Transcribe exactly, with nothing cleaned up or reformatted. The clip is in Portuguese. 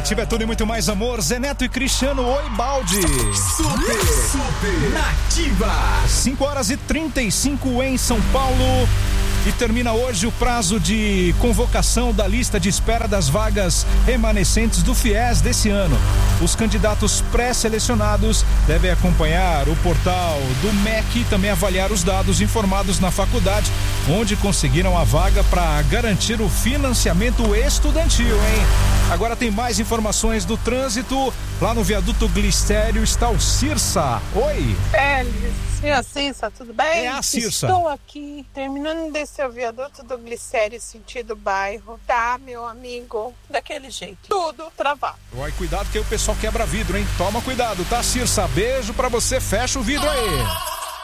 Nativa é tudo e muito mais amor. Zé Neto e Cristiano, oi balde. Super, super Nativa. cinco horas e trinta e cinco em São Paulo. E termina hoje o prazo de convocação da lista de espera das vagas remanescentes do FIES desse ano. Os candidatos pré-selecionados devem acompanhar o portal do M E C e também avaliar os dados informados na faculdade, onde conseguiram a vaga para garantir o financiamento estudantil, hein? Agora tem mais informações do trânsito. Lá no viaduto Glicério está o Cirsa. Oi! Félix, e a Cirsa, tudo bem? É a Cirsa. Estou aqui, terminando de descer o viaduto do Glicério, sentido bairro. Tá, meu amigo, daquele jeito. Tudo travado. Oi, cuidado que o pessoal quebra vidro, hein? Toma cuidado, tá, Cirsa? Beijo pra você, fecha o vidro aí.